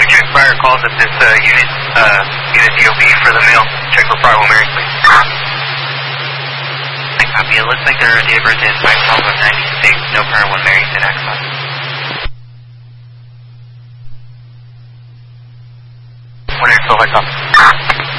check prior calls at this unit DOB for the mail. Check for prior Mary, please. Copy. It looks like they're already diverted in 512 96. No prior 1 Mary's in Axon. What are your full lights off?